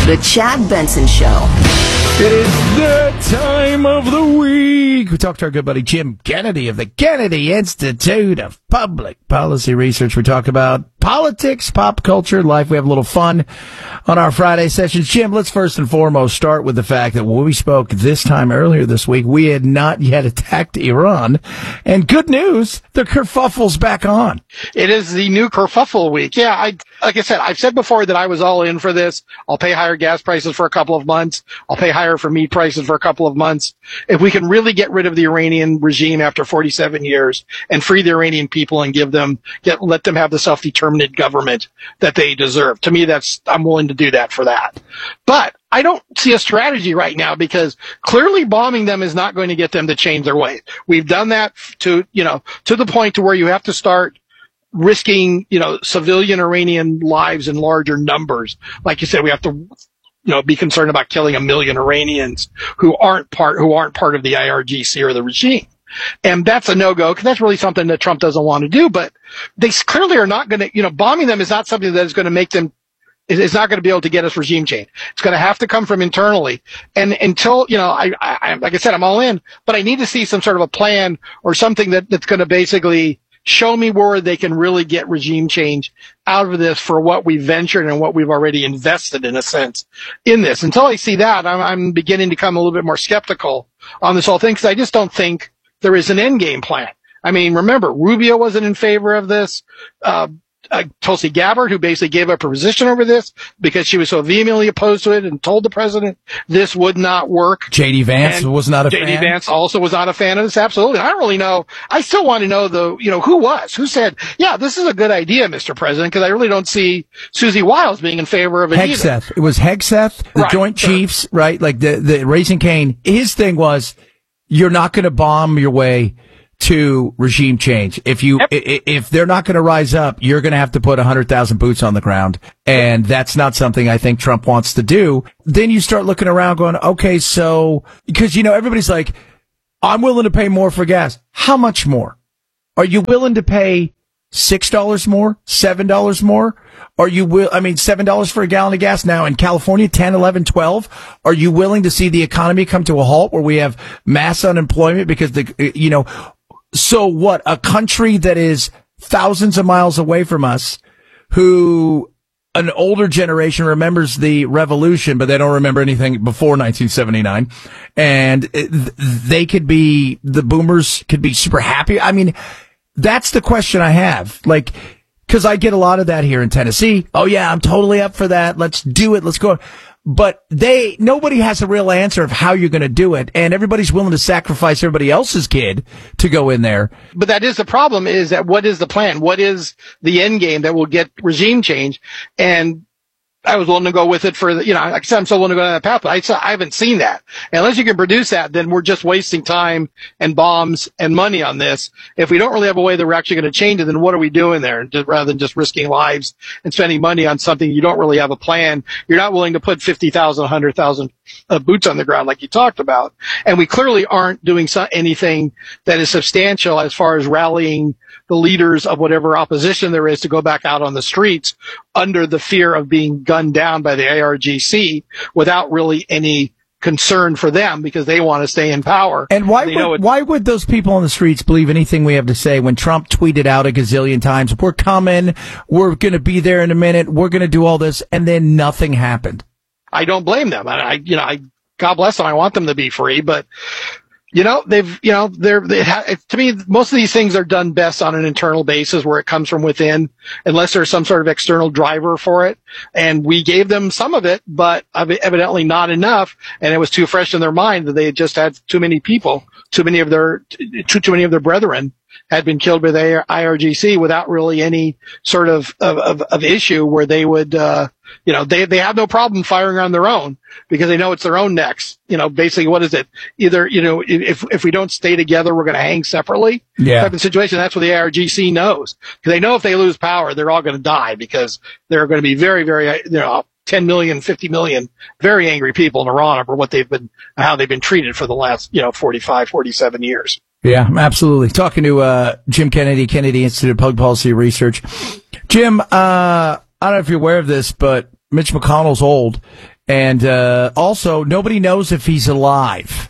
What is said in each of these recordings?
The Chad Benson Show. It is the time of the week. We talked to our good buddy Jim Kennedy of the Kennedy Institute of Public Policy Research. We talk about politics, pop culture, life. We have a little fun on our Friday sessions. Jim, let's first and foremost start with the fact that when we spoke this time earlier this week, we had not yet attacked Iran. And good news, the kerfuffle's back on. It is the new kerfuffle week. Yeah, like I said, I've said before that I was all in for this. I'll pay higher gas prices for a couple of months. I'll pay higher for meat prices for a couple of months. If we can really get rid of the Iranian regime after 47 years and free the Iranian people and let them have the self-determined government that they deserve. To me, I'm willing to do that for that. But I don't see a strategy right now because clearly bombing them is not going to get them to change their ways. We've done that to the point to where you have to start risking, civilian Iranian lives in larger numbers. Like you said, we have to, be concerned about killing 1 million Iranians who aren't part of the IRGC or the regime. And that's a no-go because that's really something that Trump doesn't want to do. But they clearly are not going to, bombing them is not something that is going to make them, it's not going to be able to get us regime change. It's going to have to come from internally. And until, I like I said, I'm all in, but I need to see some sort of a plan or something that's going to basically show me where they can really get regime change out of this for what we've ventured and what we've already invested, in a sense, in this. Until I see that, I'm beginning to become a little bit more skeptical on this whole thing because I just don't think there is an end game plan. I mean, remember, Rubio wasn't in favor of this. Tulsi Gabbard, who basically gave up her position over this because she was so vehemently opposed to it and told the president this would not work. J.D. Vance was not a fan. J.D. Vance also was not a fan of this. Absolutely. I don't really know. I still want to know, though, who said, yeah, this is a good idea, Mr. President, because I really don't see Susie Wiles being in favor of it Hegseth. either. It was Hegseth, the right, Joint Chiefs, right? Like the Raising Cane. His thing was, you're not going to bomb your way to regime change. If they're not going to rise up, you're going to have to put 100,000 boots on the ground. And that's not something I think Trump wants to do. Then you start looking around going, okay, so, because, everybody's like, I'm willing to pay more for gas. How much more? Are you willing to pay $6 more? $7 more? $7 for a gallon of gas now in California, 10, 11, 12. Are you willing to see the economy come to a halt where we have mass unemployment because so what? A country that is thousands of miles away from us, who an older generation remembers the revolution, but they don't remember anything before 1979. And the boomers could be super happy. I mean, that's the question I have. Like, because I get a lot of that here in Tennessee. Oh yeah, I'm totally up for that. Let's do it. Let's go. But nobody has a real answer of how you're going to do it. And everybody's willing to sacrifice everybody else's kid to go in there. But that is the problem, is that what is the plan? What is the end game that will get regime change? And I was willing to go with it for like I said, I'm still willing to go down that path, but I haven't seen that. And unless you can produce that, then we're just wasting time and bombs and money on this. If we don't really have a way that we're actually going to change it, then what are we doing there? Rather than just risking lives and spending money on something you don't really have a plan. You're not willing to put 50,000, 100,000 boots on the ground like you talked about. And we clearly aren't doing anything that is substantial as far as rallying the leaders of whatever opposition there is to go back out on the streets under the fear of being gunned down by the IRGC without really any concern for them because they want to stay in power. And why would those people on the streets believe anything we have to say when Trump tweeted out a gazillion times, we're coming, we're going to be there in a minute, we're going to do all this, and then nothing happened? I don't blame them. God bless them. I want them to be free, but to me, most of these things are done best on an internal basis where it comes from within, unless there's some sort of external driver for it. And we gave them some of it, but evidently not enough. And it was too fresh in their mind that they had just had too many people, too many of their brethren had been killed by the IRGC without really any sort of issue where they would, they have no problem firing on their own because they know it's their own necks. Basically, what is it? Either, if we don't stay together, we're going to hang separately. Yeah. Type of situation. That's what the IRGC knows. Because they know if they lose power, they're all going to die because there are going to be very, very, 10 million, 50 million very angry people in Iran over how they've been treated for the last, 45, 47 years. Yeah, absolutely. Talking to Jim Kennedy, Kennedy Institute of Public Policy Research. Jim, I don't know if you're aware of this, but Mitch McConnell's old, And also, nobody knows if he's alive.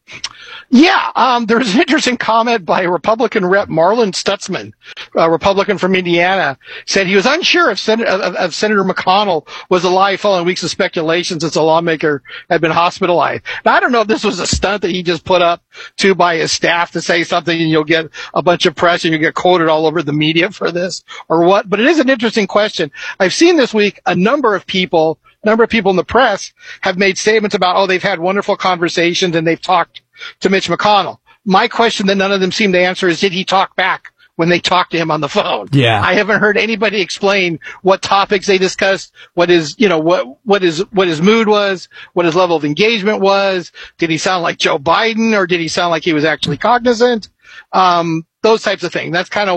Yeah, there was an interesting comment by Republican Rep. Marlin Stutzman, a Republican from Indiana, said he was unsure if Senator McConnell was alive following weeks of speculation since the lawmaker had been hospitalized. Now, I don't know if this was a stunt that he just put up to by his staff to say something and you'll get a bunch of press and you'll get quoted all over the media for this or what, but it is an interesting question. I've seen this week a number of people in the press have made statements about, oh, they've had wonderful conversations and they've talked to Mitch McConnell. My question that none of them seem to answer is, did he talk back when they talked to him on the phone? Yeah. I haven't heard anybody explain what topics they discussed, what his mood was, what his level of engagement was. Did he sound like Joe Biden or did he sound like he was actually cognizant? Those types of things.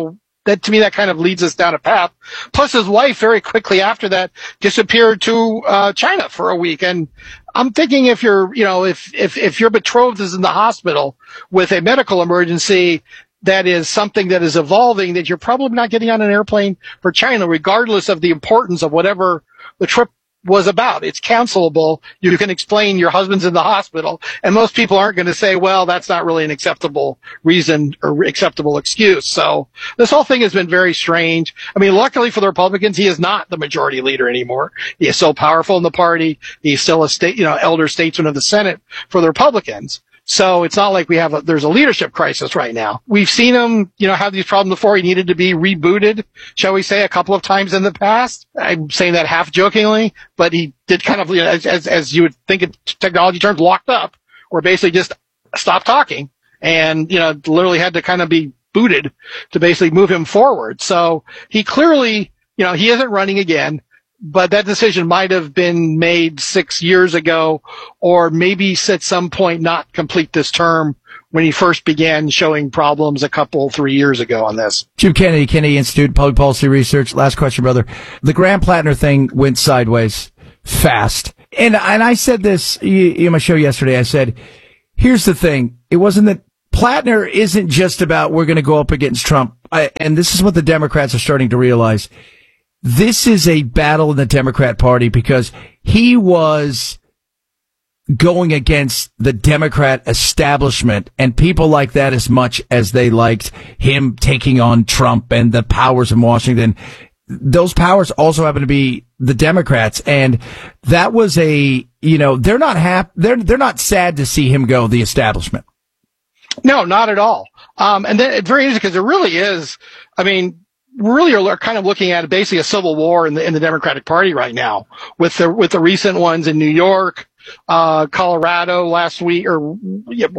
To me, that kind of leads us down a path. Plus, his wife very quickly after that disappeared to China for a week. And I'm thinking if your betrothed is in the hospital with a medical emergency, that is something that is evolving, that you're probably not getting on an airplane for China, regardless of the importance of whatever the trip was about. It's cancelable. You can explain your husband's in the hospital, and most people aren't going to say, well, that's not really an acceptable reason or acceptable excuse. So this whole thing has been very strange. I mean, luckily for the Republicans, he is not the majority leader anymore. He is so powerful in the party. He's still a elder statesman of the Senate for the Republicans. So it's not like there's a leadership crisis right now. We've seen him, have these problems before. He needed to be rebooted, shall we say, a couple of times in the past. I'm saying that half jokingly, but he did kind of, as you would think in technology terms, locked up, or basically just stopped talking and, literally had to kind of be booted to basically move him forward. So he clearly, he isn't running again. But that decision might have been made 6 years ago, or maybe at some point not complete this term when he first began showing problems 3 years ago on this. Jim Kennedy, Kennedy Institute, Public Policy Research. Last question, brother. The Graham Plattner thing went sideways fast. And I said this in my show yesterday. I said, here's the thing. It wasn't that Plattner isn't just about we're going to go up against Trump. And this is what the Democrats are starting to realize. This is a battle in the Democrat Party because he was going against the Democrat establishment and people like that as much as they liked him taking on Trump and the powers in Washington. Those powers also happen to be the Democrats. And that was they're not they're not sad to see him go, the establishment. No, not at all. And then it's very interesting because it really is, really are kind of looking at basically a civil war in the Democratic Party right now with the recent ones in New York, Colorado last week, and you're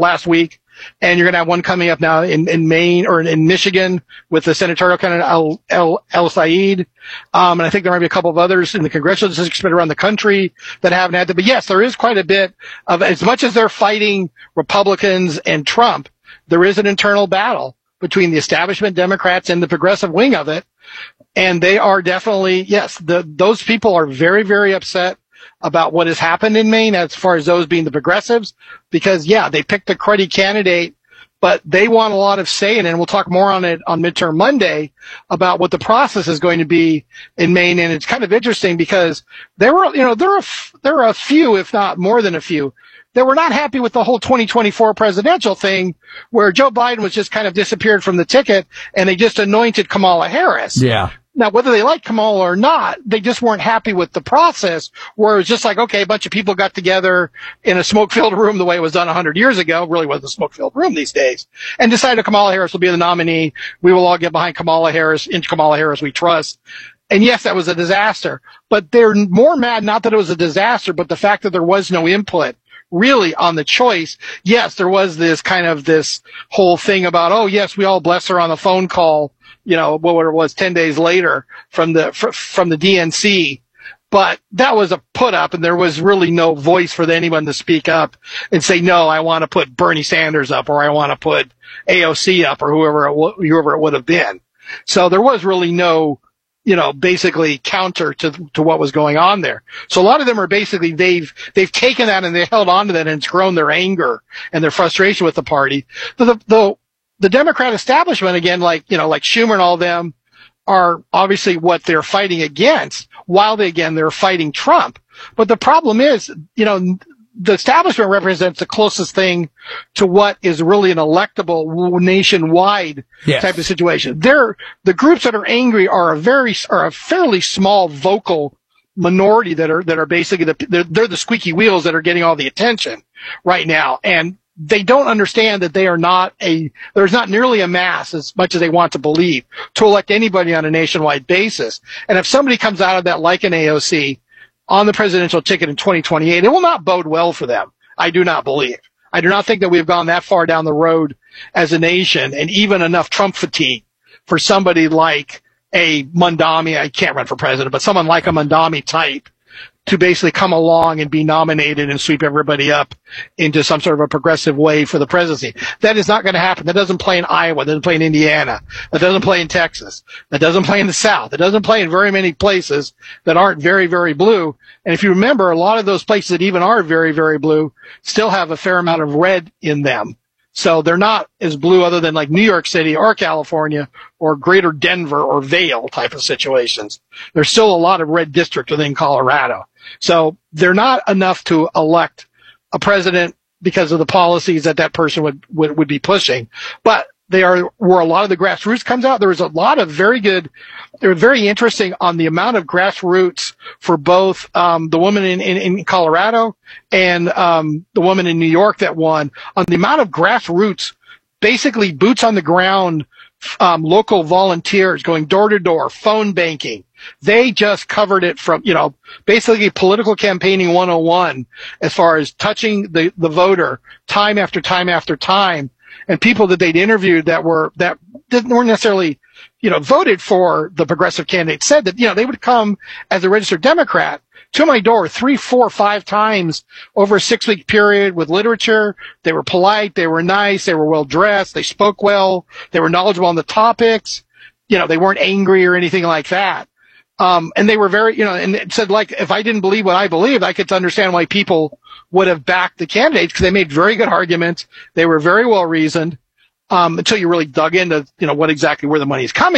going to have one coming up now in Maine or in Michigan with the senatorial candidate El Said. And I think there might be a couple of others in the congressional districts around the country that haven't had that. But yes, there is quite a bit of, as much as they're fighting Republicans and Trump, there is an internal battle between the establishment Democrats and the progressive wing of it. And they are definitely, those people are very, very upset about what has happened in Maine as far as those being the progressives, because they picked the cruddy candidate, but they want a lot of say in it. And we'll talk more on it on Midterm Monday about what the process is going to be in Maine. And it's kind of interesting because there are a few, if not more than a few, that were not happy with the whole 2024 presidential thing where Joe Biden was just kind of disappeared from the ticket and they just anointed Kamala Harris. Yeah. Now, whether they like Kamala or not, they just weren't happy with the process where it was just like, okay, a bunch of people got together in a smoke-filled room the way it was done 100 years ago, really wasn't a smoke-filled room these days, and decided Kamala Harris will be the nominee. We will all get behind Kamala Harris. In Kamala Harris we trust. And yes, that was a disaster. But they're more mad not that it was a disaster, but the fact that there was no input really on the choice. Yes, there was this whole thing about, oh yes, we all bless her on a phone call, what it was 10 days later from the DNC. But that was a put up and there was really no voice for anyone to speak up and say, no, I want to put Bernie Sanders up or I want to put AOC up or whoever it would have been. So there was really no, basically counter to what was going on there. So a lot of them are basically, they've taken that and they held on to that and it's grown their anger and their frustration with the party. The Democrat establishment, again, like Schumer and all them, are obviously what they're fighting against. while they're fighting Trump. But the problem is, the establishment represents the closest thing to what is really an electable nationwide type of situation. The groups that are angry are a fairly small vocal minority that are basically they're the squeaky wheels that are getting all the attention right now. And they don't understand that there's not nearly a mass as much as they want to believe to elect anybody on a nationwide basis. And if somebody comes out of that like an AOC on the presidential ticket in 2028, it will not bode well for them. I do not believe. I do not think that we've gone that far down the road as a nation and even enough Trump fatigue for somebody like a Mondami. I can't run for president, but someone like a Mondami type to basically come along and be nominated and sweep everybody up into some sort of a progressive way for the presidency. That is not going to happen. That doesn't play in Iowa. That doesn't play in Indiana. That doesn't play in Texas. That doesn't play in the South. It doesn't play in very many places that aren't very, very blue. And if you remember, a lot of those places that even are very, very blue still have a fair amount of red in them. So they're not as blue other than like New York City or California or greater Denver or Vail type of situations. There's still a lot of red district within Colorado. So they're not enough to elect a president because of the policies that person would be pushing. But they are where a lot of the grassroots comes out. There was a lot of they were very interesting on the amount of grassroots for both the woman in Colorado and the woman in New York that won, on the amount of grassroots, basically boots on the ground, local volunteers going door to door, phone banking. They just covered it from, basically political campaigning 101 as far as touching the voter time after time after time. And people that they'd interviewed that weren't necessarily, voted for the progressive candidate said that, they would come as a registered Democrat to my door 3, 4, 5 times over a 6-week period with literature. They were polite. They were nice. They were well dressed. They spoke well. They were knowledgeable on the topics. They weren't angry or anything like that. And they were very, and it said, like, if I didn't believe what I believed, I could understand why people would have backed the candidates because they made very good arguments. They were very well reasoned, until you really dug into, what exactly where the money is coming.